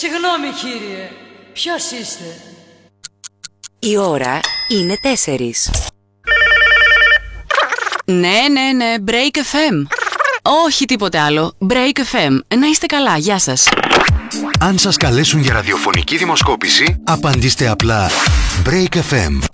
Συγγνώμη κύριε, ποιος είστε? Η ώρα είναι 4. Ναι, Break FM. Όχι τίποτε άλλο, Break FM. Να είστε καλά, γεια σας. Αν σας καλέσουν για ραδιοφωνική δημοσκόπηση, απαντήστε απλά Break FM.